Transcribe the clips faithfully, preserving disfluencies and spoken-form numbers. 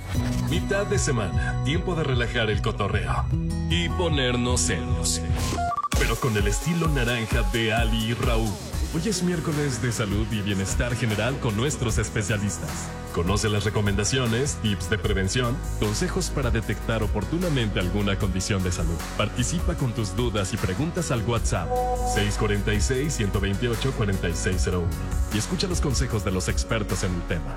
Mitad de semana, tiempo de relajar el cotorreo y ponernos serios. Pero con el estilo naranja de Ali y Raúl. Hoy es miércoles de salud y bienestar general con nuestros especialistas. Conoce las recomendaciones, tips de prevención, consejos para detectar oportunamente alguna condición de salud. Participa con tus dudas y preguntas al WhatsApp seis cuatro seis, uno dos ocho, cuatro seis cero uno y escucha los consejos de los expertos en el tema.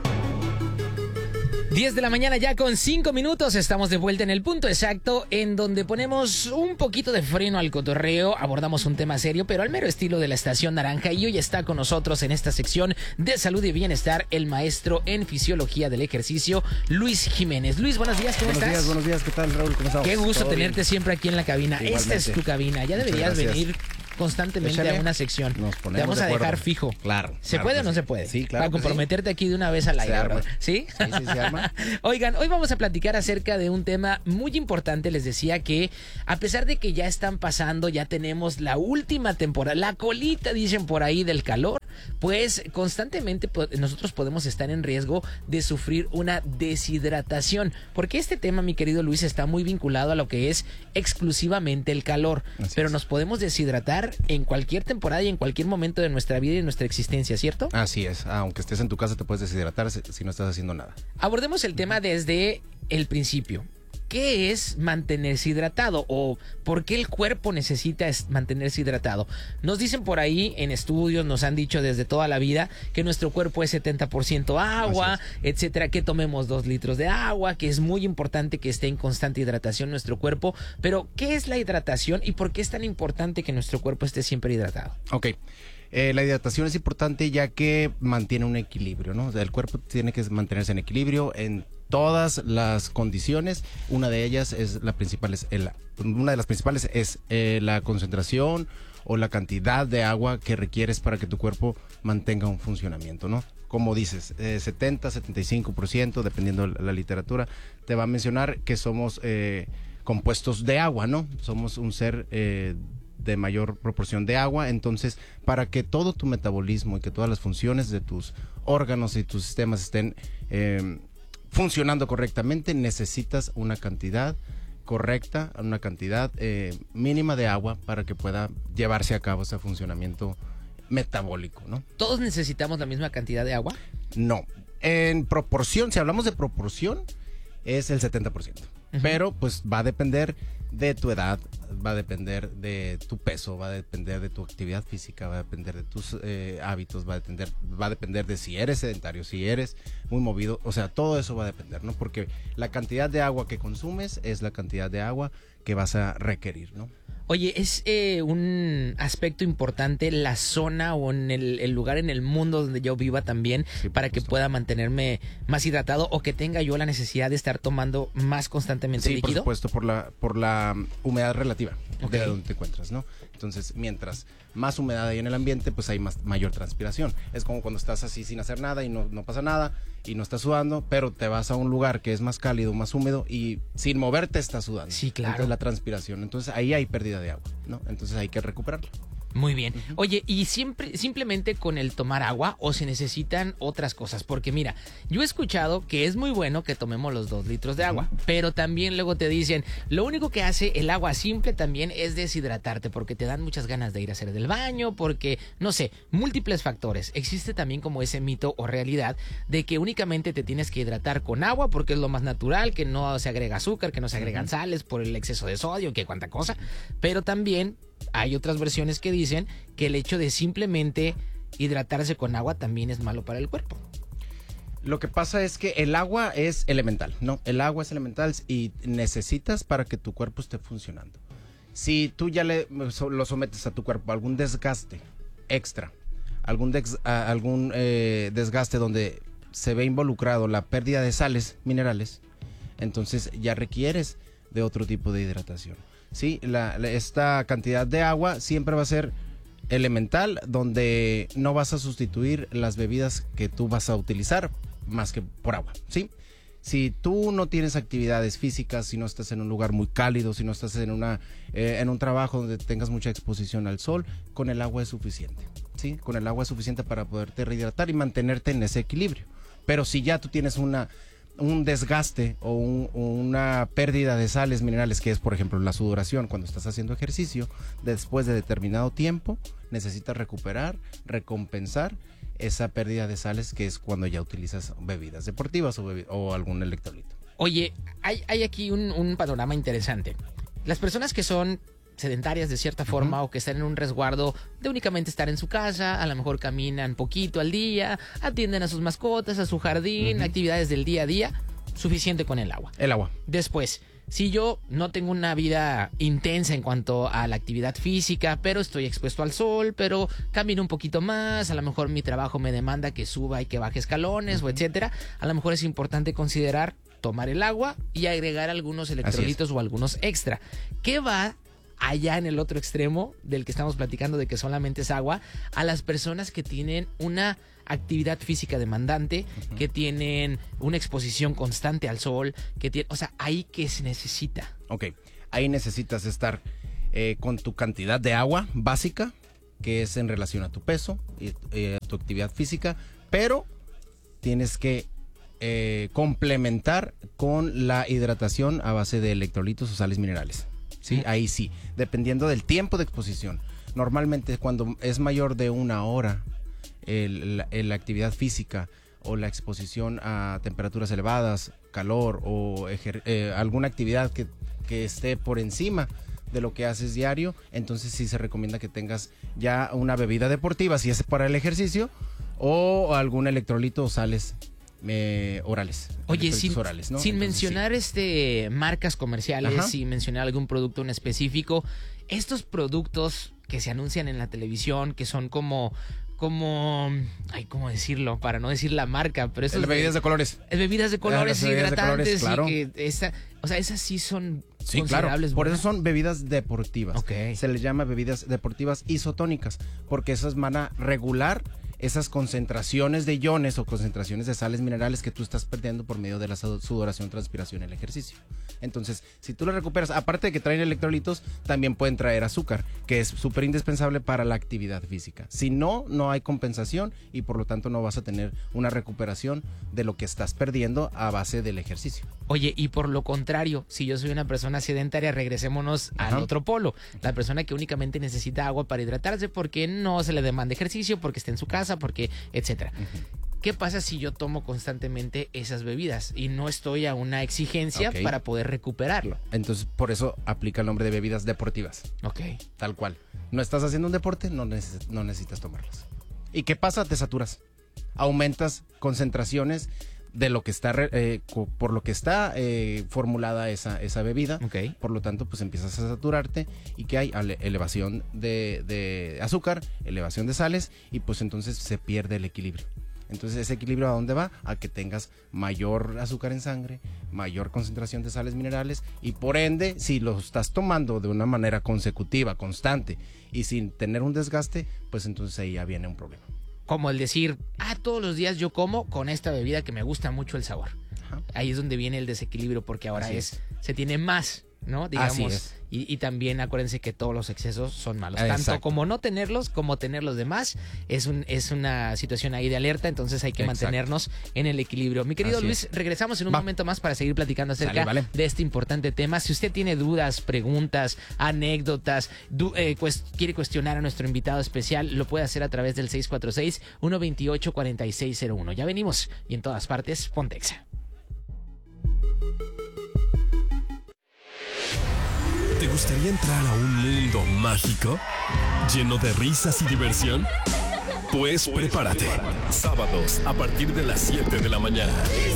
diez de la mañana ya con cinco minutos, estamos de vuelta en el punto exacto en donde ponemos un poquito de freno al cotorreo, abordamos un tema serio pero al mero estilo de la estación naranja y hoy está con nosotros en esta sección de salud y bienestar el maestro en fisiología del ejercicio, Luis Jiménez. Luis, buenos días, ¿cómo buenos estás? Buenos días, buenos días, ¿qué tal, Raúl? ¿Cómo estamos? Qué gusto tenerte bien? Siempre aquí en la cabina. Igualmente. Esta es tu cabina, ya deberías venir constantemente Échale. a una sección. Nos ponemos Te vamos de a dejar acuerdo. fijo. Claro. ¿Se claro puede o que no sí. se puede? Sí, claro. Para que comprometerte aquí de una vez al Se aire, arma. brother. ¿Sí? Sí, sí, se arma. Oigan, hoy vamos a platicar acerca de un tema muy importante. Les decía que a pesar de que ya están pasando, ya tenemos la última temporada, la colita, dicen por ahí, del calor, pues constantemente nosotros podemos estar en riesgo de sufrir una deshidratación. Porque este tema, mi querido Luis, está muy vinculado a lo que es exclusivamente el calor. Así pero es. nos podemos deshidratar en cualquier temporada y en cualquier momento de nuestra vida y de nuestra existencia, ¿cierto? Así es. Aunque estés en tu casa te puedes deshidratar si si no estás haciendo nada. Abordemos el tema desde el principio. ¿Qué es mantenerse hidratado o por qué el cuerpo necesita mantenerse hidratado? Nos dicen por ahí en estudios, nos han dicho desde toda la vida que nuestro cuerpo es setenta por ciento agua, etcétera, que tomemos dos litros de agua, que es muy importante que esté en constante hidratación nuestro cuerpo. Pero, ¿qué es la hidratación y por qué es tan importante que nuestro cuerpo esté siempre hidratado? Ok. Eh, la hidratación es importante ya que mantiene un equilibrio, ¿no? O sea, el cuerpo tiene que mantenerse en equilibrio en todas las condiciones. Una de ellas es la principal es el, una de las principales es eh, la concentración o la cantidad de agua que requieres para que tu cuerpo mantenga un funcionamiento, ¿no? Como dices, eh, setenta, setenta y cinco por ciento, dependiendo de la literatura, te va a mencionar que somos eh, compuestos de agua, ¿no? Somos un ser eh, de mayor proporción de agua, entonces para que todo tu metabolismo y que todas las funciones de tus órganos y tus sistemas estén eh, funcionando correctamente, necesitas una cantidad correcta, una cantidad eh, mínima de agua para que pueda llevarse a cabo ese funcionamiento metabólico, ¿no? ¿Todos necesitamos la misma cantidad de agua? No, en proporción, si hablamos de proporción, es el setenta por ciento. Uh-huh. Pero pues va a depender de tu edad, va a depender de tu peso, va a depender de tu actividad física, va a depender de tus eh, hábitos, va a depender, va a depender de si eres sedentario, si eres muy movido, o sea, todo eso va a depender, ¿no? Porque la cantidad de agua que consumes es la cantidad de agua que vas a requerir, ¿no? Oye, ¿es eh, un aspecto importante la zona o en el, el lugar en el mundo donde yo viva también Sí, para que supuesto. pueda mantenerme más hidratado o que tenga yo la necesidad de estar tomando más constantemente Sí, líquido? por supuesto, por la, por la humedad relativa Ok. de donde te encuentras, ¿no? Entonces, mientras más humedad hay en el ambiente, pues hay más, mayor transpiración. Es como cuando estás así sin hacer nada y no, no pasa nada y no estás sudando, pero te vas a un lugar que es más cálido, más húmedo y sin moverte estás sudando. Sí, claro. Entonces la transpiración, entonces ahí hay pérdida de agua, ¿no? Entonces hay que recuperarla. Muy bien. Oye, ¿y siempre simplemente con el tomar agua o se necesitan otras cosas? Porque mira, yo he escuchado que es muy bueno que tomemos los dos litros de agua, pero también luego te dicen, lo único que hace el agua simple también es deshidratarte, porque te dan muchas ganas de ir a hacer del baño, porque, no sé, múltiples factores. Existe también como ese mito o realidad de que únicamente te tienes que hidratar con agua porque es lo más natural, que no se agrega azúcar, que no se agregan sales por el exceso de sodio, que cuánta cosa, pero también hay otras versiones que dicen que el hecho de simplemente hidratarse con agua también es malo para el cuerpo. Lo que pasa es que el agua es elemental, ¿no? El agua es elemental y necesitas para que tu cuerpo esté funcionando. Si tú ya le, lo sometes a tu cuerpo a algún desgaste extra, algún, dex, a, algún eh, desgaste donde se ve involucrado la pérdida de sales minerales, entonces ya requieres de otro tipo de hidratación. Sí, la, la, esta cantidad de agua siempre va a ser elemental, donde no vas a sustituir las bebidas que tú vas a utilizar más que por agua, ¿sí? Si tú no tienes actividades físicas, si no estás en un lugar muy cálido, si no estás en, una, eh, en un trabajo donde tengas mucha exposición al sol, con el agua es suficiente, ¿sí? Con el agua es suficiente para poderte rehidratar y mantenerte en ese equilibrio. Pero si ya tú tienes una un desgaste o un, una pérdida de sales minerales, que es por ejemplo la sudoración cuando estás haciendo ejercicio, después de determinado tiempo necesitas recuperar, recompensar esa pérdida de sales, que es cuando ya utilizas bebidas deportivas o, bebi- o algún electrolito. Oye, hay, hay aquí un, un panorama interesante. Las personas que son sedentarias de cierta forma uh-huh. o que están en un resguardo de únicamente estar en su casa, a lo mejor caminan poquito al día, atienden a sus mascotas, a su jardín, uh-huh. actividades del día a día, suficiente con el agua. El agua. Después, si yo no tengo una vida intensa en cuanto a la actividad física, pero estoy expuesto al sol, pero camino un poquito más, a lo mejor mi trabajo me demanda que suba y que baje escalones uh-huh. o etcétera, a lo mejor es importante considerar tomar el agua y agregar algunos electrolitos o algunos extra. ¿Qué va allá en el otro extremo del que estamos platicando, de que solamente es agua, a las personas que tienen una actividad física demandante, uh-huh. que tienen una exposición constante al sol, que tiene, o sea, ahí qué se necesita? Ok, ahí necesitas estar eh, con tu cantidad de agua básica, que es en relación a tu peso y eh, tu actividad física, pero tienes que eh, complementar con la hidratación a base de electrolitos o sales minerales. Sí, ahí sí, dependiendo del tiempo de exposición. Normalmente cuando es mayor de una hora el, la, la actividad física o la exposición a temperaturas elevadas, calor o ejer, eh, alguna actividad que, que esté por encima de lo que haces diario, entonces sí se recomienda que tengas ya una bebida deportiva, si es para el ejercicio, o algún electrolito o sales Eh, orales. Oye, sin, orales, ¿no? sin Entonces, mencionar sí. este marcas comerciales, Ajá. sin mencionar algún producto en específico, estos productos que se anuncian en la televisión, que son como, como, ay, ¿cómo decirlo? Para no decir la marca, pero estos bebidas de, de colores. Bebidas de colores, ah, bebidas hidratantes, de colores, claro. y que esa, o sea, esas sí son sí, considerables. Claro. Por buenas. eso son bebidas deportivas. Okay. Se les llama bebidas deportivas isotónicas, porque esas van a regular esas concentraciones de iones o concentraciones de sales minerales que tú estás perdiendo por medio de la sudoración, transpiración y el ejercicio. Entonces, si tú lo recuperas, aparte de que traen electrolitos, también pueden traer azúcar, que es súper indispensable para la actividad física. Si no, no hay compensación y por lo tanto no vas a tener una recuperación de lo que estás perdiendo a base del ejercicio. Oye, y por lo contrario, si yo soy una persona sedentaria, regresémonos Ajá. al otro polo. La persona que únicamente necesita agua para hidratarse porque no se le demanda ejercicio, porque está en su casa, porque etcétera. Uh-huh. ¿Qué pasa si yo tomo constantemente esas bebidas y no estoy a una exigencia okay. para poder recuperarlo? Entonces, por eso aplica el nombre de bebidas deportivas. Ok. Tal cual. No estás haciendo un deporte, no, neces- no necesitas tomarlas. ¿Y qué pasa? Te saturas. Aumentas concentraciones de lo que está eh, por lo que está eh, formulada esa, esa bebida. Okay. Por lo tanto, pues empiezas a saturarte y que hay elevación de, de azúcar, elevación de sales y pues entonces se pierde el equilibrio. Entonces, ¿ese equilibrio a dónde va? A que tengas mayor azúcar en sangre, mayor concentración de sales minerales y por ende, si lo estás tomando de una manera consecutiva, constante y sin tener un desgaste, pues entonces ahí ya viene un problema. Como el decir, ah, todos los días yo como con esta bebida que me gusta mucho el sabor. Ajá. Ahí es donde viene el desequilibrio porque ahora es, es se tiene más, ¿no? Digamos. Así es. Y, y también acuérdense que todos los excesos son malos. Exacto. Tanto como no tenerlos, como tenerlos de más. Es, un, es una situación ahí de alerta, entonces hay que Exacto. mantenernos en el equilibrio. Mi querido Así Luis, es. regresamos en un Va. momento más para seguir platicando acerca Sale, vale. de este importante tema. Si usted tiene dudas, preguntas, anécdotas, du eh, pues, quiere cuestionar a nuestro invitado especial, lo puede hacer a través del seis cuatro seis, uno dos ocho, cuatro seis cero uno. Ya venimos y en todas partes, Pontexa. ¿Te gustaría entrar a un mundo mágico? ¿Lleno de risas y diversión? Pues prepárate. Sábados a partir de las siete de la mañana.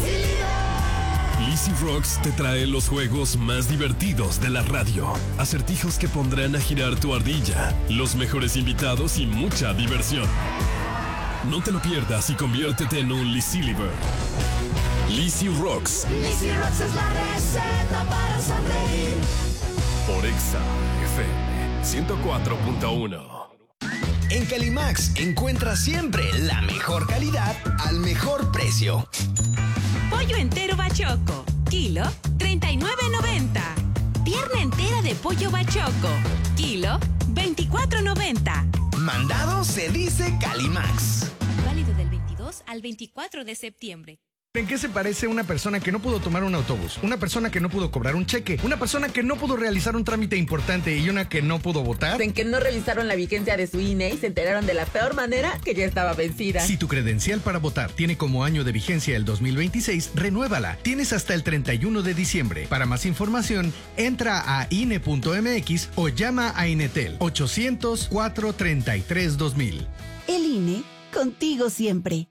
Lizzy Rocks te trae los juegos más divertidos de la radio. Acertijos que pondrán a girar tu ardilla. Los mejores invitados y mucha diversión. No te lo pierdas y conviértete en un Lizzy-liver. Lizzy Rocks. Lizzy Rocks es la receta para sonreír. Por Exa F M ciento cuatro punto uno. En Calimax encuentras siempre la mejor calidad al mejor precio. Pollo entero bachoco, kilo treinta y nueve noventa. Pierna entera de pollo bachoco, kilo veinticuatro noventa. Mandado se dice Calimax. Válido del veintidós al veinticuatro de septiembre. ¿En qué se parece una persona que no pudo tomar un autobús? Una persona que no pudo cobrar un cheque, una persona que no pudo realizar un trámite importante y una que no pudo votar. En que no revisaron la vigencia de su I N E y se enteraron de la peor manera que ya estaba vencida. Si tu credencial para votar tiene como año de vigencia el dos mil veintiséis, renuévala. Tienes hasta el treinta y uno de diciembre. Para más información, entra a I N E punto M X o llama a Inetel ochocientos, cuatrocientos treinta y tres, dos mil. El I N E, contigo siempre.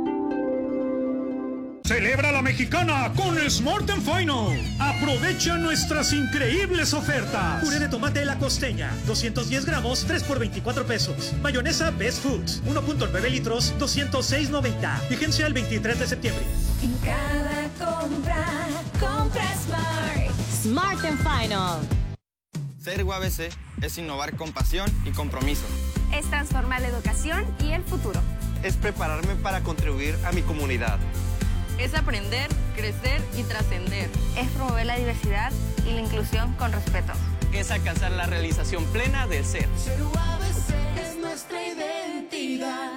Celebra la mexicana con Smart and Final. Aprovecha nuestras increíbles ofertas. Puré de tomate La Costeña, doscientos diez gramos, tres por veinticuatro pesos. Mayonesa Best Foods, uno punto nueve litros, doscientos seis noventa. Vigencia el veintitrés de septiembre. En cada compra, compra Smart. Smart and Final. Ser U A B C es innovar con pasión y compromiso. Es transformar la educación y el futuro. Es prepararme para contribuir a mi comunidad. Es aprender, crecer y trascender. Es promover la diversidad y la inclusión con respeto. Es alcanzar la realización plena del ser. Ser U A B C es nuestra identidad.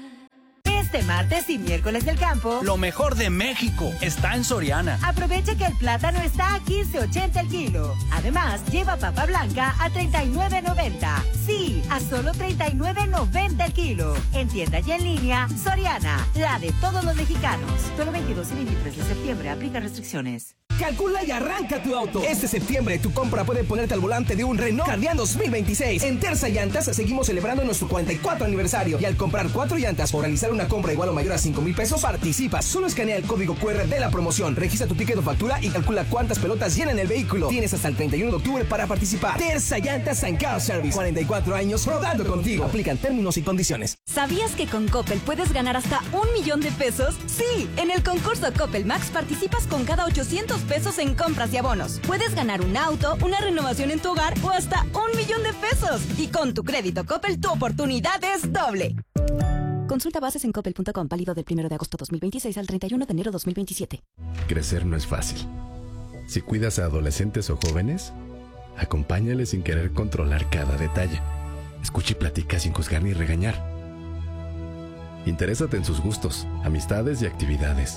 Este martes y miércoles del campo, lo mejor de México está en Soriana. Aprovecha que el plátano está a quince ochenta el kilo. Además, lleva papa blanca a treinta y nueve noventa. Sí, a solo treinta y nueve noventa el kilo. En tienda y en línea, Soriana, la de todos los mexicanos. Solo veintidós y veintitrés de septiembre, aplica restricciones. Calcula y arranca tu auto. Este septiembre tu compra puede ponerte al volante de un Renault Kardian dos mil veintiséis. En Terza Llantas seguimos celebrando nuestro cuarenta y cuatro aniversario y al comprar cuatro llantas o realizar una compra igual o mayor a cinco mil pesos participas. Solo escanea el código cu erre de la promoción, registra tu ticket o factura y calcula cuántas pelotas llenan el vehículo. Tienes hasta el treinta y uno de octubre para participar. Terza Llantas and Car Service, cuarenta y cuatro años rodando contigo. Aplican términos y condiciones. ¿Sabías que con Coppel puedes ganar hasta un millón de pesos? Sí, en el concurso Coppel Max participas con cada ochocientos pesos en compras y abonos. Puedes ganar un auto, una renovación en tu hogar o hasta un millón de pesos. Y con tu crédito Coppel, tu oportunidad es doble. Consulta bases en coppel punto com, válido del primero de agosto dos mil veintiséis al treinta y uno de enero dos mil veintisiete. Crecer no es fácil. Si cuidas a adolescentes o jóvenes, acompáñales sin querer controlar cada detalle. Escucha y platica sin juzgar ni regañar. Interésate en sus gustos, amistades y actividades.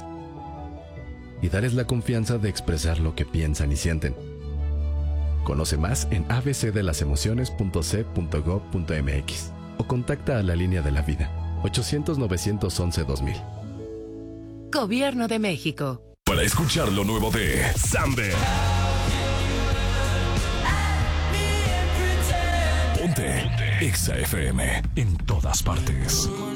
Y darles la confianza de expresar lo que piensan y sienten. Conoce más en a b c de las emociones punto c punto gob punto m x o contacta a la línea de la vida ochocientos, novecientos once, dos mil. Gobierno de México. Para escuchar lo nuevo de Samber. Ponte Exa F M en todas partes.